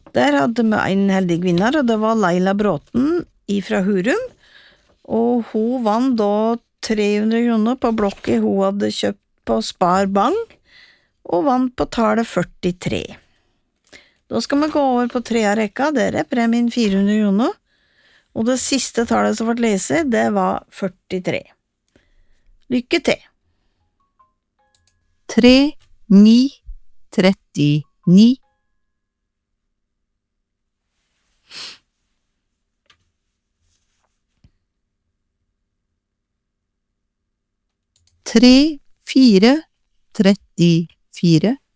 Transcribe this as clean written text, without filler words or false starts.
Der hadde vi en heldig vinner, og det var Laila Bråten fra Hurum, og hun vann da 300 kroner på blokket hun hadde kjøpt på Spar Bank, og vant på tallet 43. Da skal vi gå over på tredje rekka, der premien 400 kroner, og det siste tallet som ble lest, det var 43. Lykke til! 3, 9, 39. 3, 4, 34.